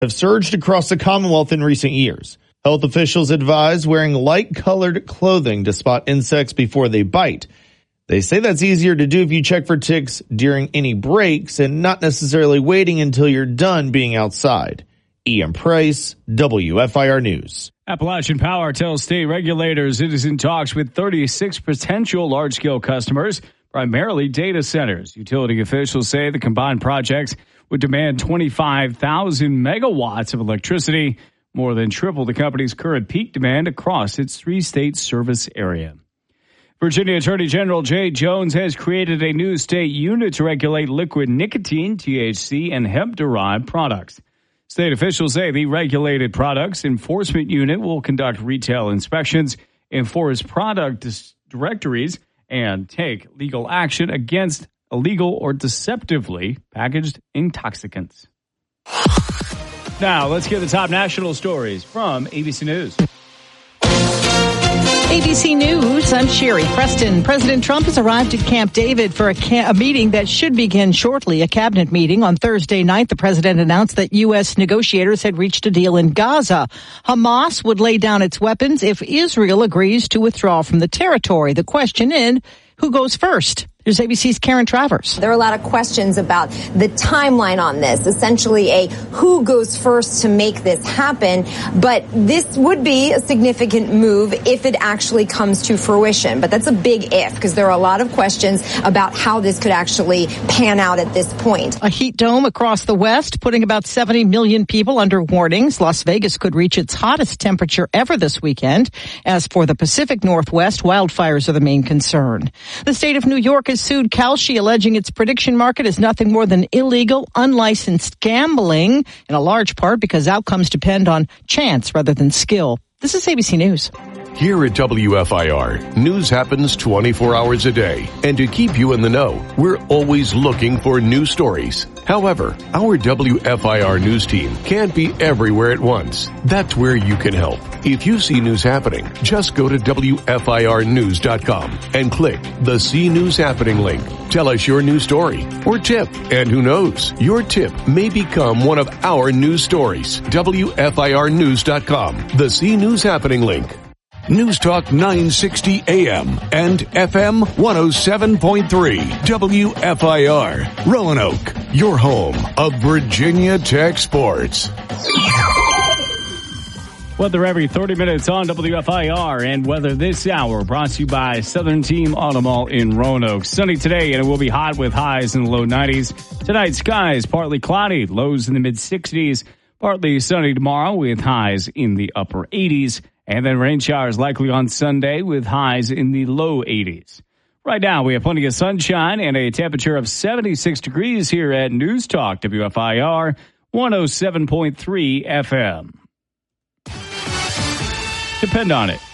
have surged across the Commonwealth in recent years. Health officials advise wearing light-colored clothing to spot insects before they bite. They say that's easier to do if you check for ticks during any breaks and not necessarily waiting until you're done being outside. Ian Price, WFIR News. Appalachian Power tells state regulators it is in talks with 36 potential large-scale customers, primarily data centers. Utility officials say the combined projects would demand 25,000 megawatts of electricity, more than triple the company's current peak demand across its three-state service area. Virginia Attorney General Jay Jones has created a new state unit to regulate liquid nicotine, THC, and hemp-derived products. State officials say the Regulated Products Enforcement Unit will conduct retail inspections, enforce product directories, and take legal action against illegal or deceptively packaged intoxicants. Now, let's get the top national stories from ABC News. ABC News, I'm Sherry Preston. President Trump has arrived at Camp David for a meeting that should begin shortly, a cabinet meeting. On Thursday night, the president announced that U.S. negotiators had reached a deal in Gaza. Hamas would lay down its weapons if Israel agrees to withdraw from the territory. The question is, who goes first? Here's ABC's Karen Travers. There are a lot of questions about the timeline on this, essentially a who goes first to make this happen. But this would be a significant move if it actually comes to fruition. But that's a big if, because there are a lot of questions about how this could actually pan out at this point. A heat dome across the West, putting about 70 million people under warnings. Las Vegas could reach its hottest temperature ever this weekend. As for the Pacific Northwest, wildfires are the main concern. The state of New York has sued Kalshi, alleging its prediction market is nothing more than illegal, unlicensed gambling, in a large part because outcomes depend on chance rather than skill. This is ABC News. Here at WFIR, news happens 24 hours a day. And to keep you in the know, we're always looking for new stories. However, our WFIR news team can't be everywhere at once. That's where you can help. If you see news happening, just go to WFIRnews.com and click the See News Happening link. Tell us your news story or tip. And who knows, your tip may become one of our news stories. WFIRnews.com, the See News Happening link. News Talk 960 AM and FM 107.3 WFIR. Roanoke, your home of Virginia Tech sports. Weather every 30 minutes on WFIR, and weather this hour brought to you by Southern Team Auto Mall in Roanoke. Sunny today, and it will be hot with highs in the low 90s. Tonight, skies partly cloudy, lows in the mid 60s. Partly sunny tomorrow with highs in the upper 80s. And then rain showers likely on Sunday with highs in the low 80s. Right now, we have plenty of sunshine and a temperature of 76 degrees here at News Talk WFIR 107.3 FM. Depend on it.